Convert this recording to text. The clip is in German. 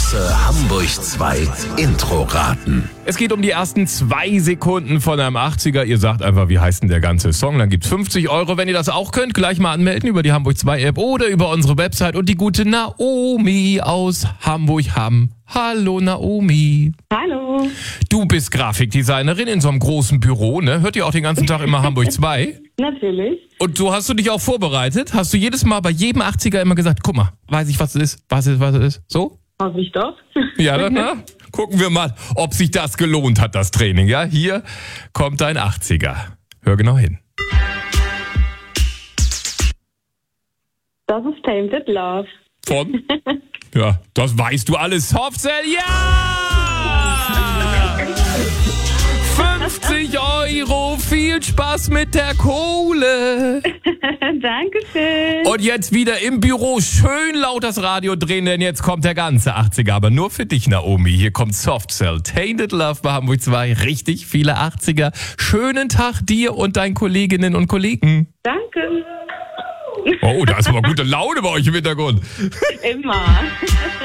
große Hamburg 2 Intro raten. Es geht um die ersten 2 Sekunden von einem 80er. Ihr sagt einfach, wie heißt denn der ganze Song? Dann gibt's 50 €. Wenn ihr das auch könnt, gleich mal anmelden über die Hamburg 2 App oder über unsere Website. Und die gute Naomi aus Hamburg-Hamm. Hallo Naomi. Hallo. Du bist Grafikdesignerin in so einem großen Büro, ne? Hört ihr auch den ganzen Tag immer Hamburg 2? Natürlich. Und hast du dich auch vorbereitet? Hast du jedes Mal bei jedem 80er immer gesagt, guck mal, weiß ich, was es ist? Was es ist? So? Hoffe ich doch. Ja, dann gucken wir mal, ob sich das gelohnt hat, das Training. Ja, hier kommt dein 80er. Hör genau hin. Das ist Tainted Love. Von? Ja, das weißt du alles. Softcell, ja! 50 €, viel Spaß mit der Kohle. Dankeschön. Und jetzt wieder im Büro schön laut das Radio drehen, denn jetzt kommt der ganze 80er. Aber nur für dich, Naomi. Hier kommt Softcell. Tainted Love bei Hamburg 2. Richtig viele 80er. Schönen Tag dir und deinen Kolleginnen und Kollegen. Danke. Oh, da ist aber gute Laune bei euch im Hintergrund. Immer.